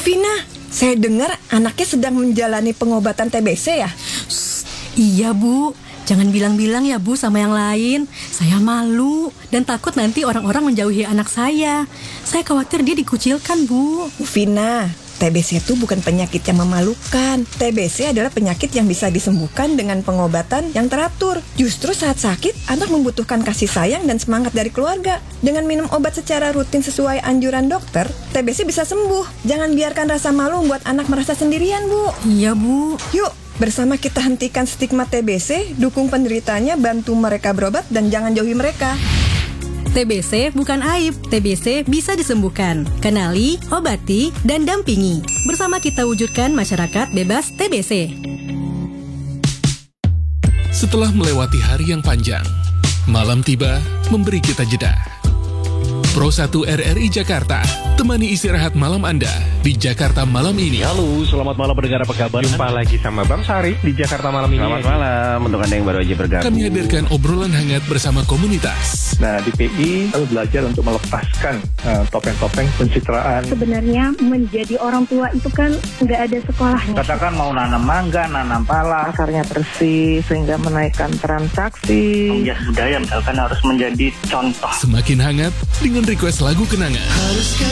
Bu Vina, saya dengar anaknya sedang menjalani pengobatan TBC ya? Iya Bu, jangan bilang-bilang ya Bu sama yang lain. Saya malu dan takut nanti orang-orang menjauhi anak saya. Saya khawatir dia dikucilkan Bu. Bu Vina, TBC itu bukan penyakit yang memalukan. TBC adalah penyakit yang bisa disembuhkan dengan pengobatan yang teratur. Justru saat sakit, anak membutuhkan kasih sayang dan semangat dari keluarga. Dengan minum obat secara rutin sesuai anjuran dokter, TBC bisa sembuh. Jangan biarkan rasa malu membuat anak merasa sendirian, Bu. Iya Bu. Yuk, bersama kita hentikan stigma TBC, dukung penderitanya, bantu mereka berobat, dan jangan jauhi mereka. TBC bukan aib, TBC bisa disembuhkan. Kenali, obati, dan dampingi. Bersama kita wujudkan masyarakat bebas TBC. Setelah melewati hari yang panjang, malam tiba memberi kita jeda. Pro 1 RRI Jakarta, temani istirahat malam Anda di Jakarta malam ini. Halo, selamat malam pendengar, apa kabar? Jumpa lagi sama Bang Syarif di Jakarta malam ini. Selamat malam, untuk Anda yang baru aja bergabung. Kami hadirkan obrolan hangat bersama komunitas. Nah, di PI harus belajar untuk melepaskan topeng-topeng pencitraan. Sebenarnya menjadi orang tua itu kan nggak ada sekolahnya. Katakan mau nanam mangga, nanam pala, pasarnya bersih sehingga menaikkan transaksi. Penggiat budaya misalkan harus menjadi contoh. Semakin hangat dengan request lagu kenangan. Haruskah